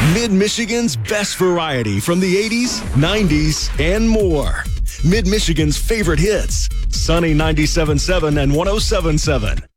Mid-Michigan's best variety from the 80s, 90s, and more. Mid-Michigan's favorite hits. Sunny 97.7 and 107.7.